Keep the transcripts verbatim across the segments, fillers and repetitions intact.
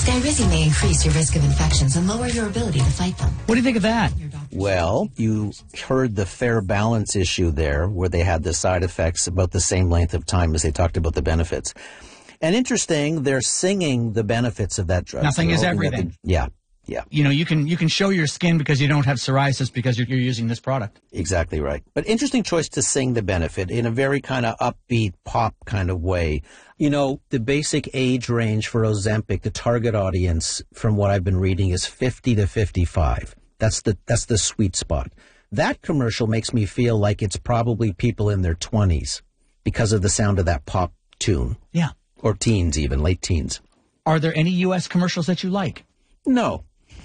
Skyrizi may increase your risk of infections and lower your ability to fight them. What do you think of that? Well, you heard the fair balance issue there, where they had the side effects about the same length of time as they talked about the benefits. And interesting, they're singing the benefits of that drug. Nothing so is everything. The, yeah, yeah. You know, you can you can show your skin because you don't have psoriasis because you're, you're using this product. Exactly right. But interesting choice to sing the benefit in a very kind of upbeat pop kind of way. You know, the basic age range for Ozempic, the target audience, from what I've been reading, is fifty to fifty-five. That's the that's the sweet spot. That commercial makes me feel like it's probably people in their twenties because of the sound of that pop tune. Yeah. Or teens even, late teens. Are there any U S commercials that you like? No.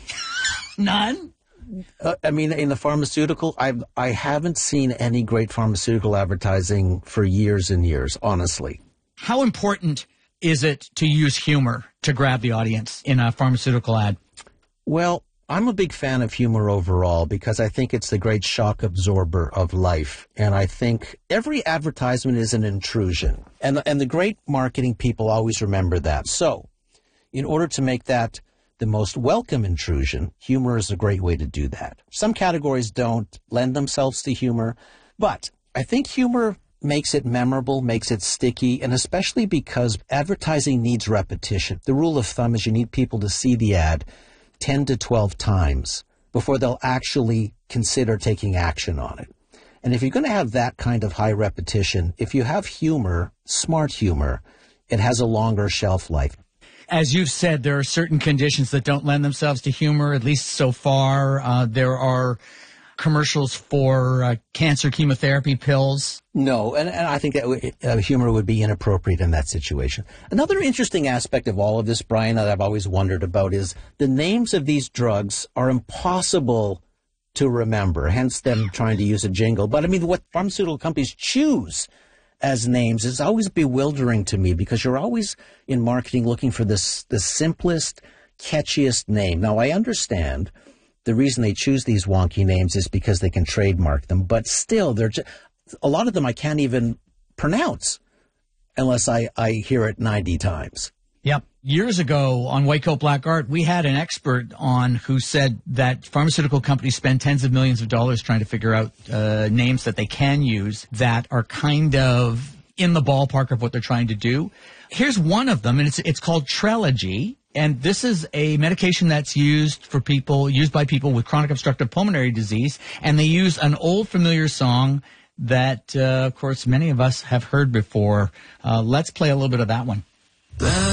None? Uh, I mean, in the pharmaceutical, I've, I haven't seen any great pharmaceutical advertising for years and years, honestly. How important is it to use humor to grab the audience in a pharmaceutical ad? Well, I'm a big fan of humor overall because I think it's the great shock absorber of life. And I think every advertisement is an intrusion. And, and the great marketing people always remember that. So in order to make that the most welcome intrusion, humor is a great way to do that. Some categories don't lend themselves to humor, but I think humor makes it memorable, makes it sticky, and especially because advertising needs repetition. The rule of thumb is you need people to see the ad ten to twelve times before they'll actually consider taking action on it. And if you're going to have that kind of high repetition, if you have humor, smart humor, it has a longer shelf life. As you've said, there are certain conditions that don't lend themselves to humor, at least so far. Uh, there are commercials for uh, cancer chemotherapy pills. No, and, and I think that w- uh, humor would be inappropriate in that situation. Another interesting aspect of all of this, Brian, that I've always wondered about is the names of these drugs are impossible to remember, hence them trying to use a jingle. But, I mean, what pharmaceutical companies choose as names is always bewildering to me because you're always in marketing looking for this the simplest, catchiest name. Now, I understand the reason they choose these wonky names is because they can trademark them, but still, they're just, a lot of them I can't even pronounce unless I, I hear it ninety times. Yep. Years ago on White Coat Black Art, we had an expert on who said that pharmaceutical companies spend tens of millions of dollars trying to figure out uh, names that they can use that are kind of in the ballpark of what they're trying to do. Here's one of them, and it's it's called Trelegy. And this is a medication that's used for people, used by people with chronic obstructive pulmonary disease. And they use an old familiar song that, uh, of course, many of us have heard before. Uh, let's play a little bit of that one.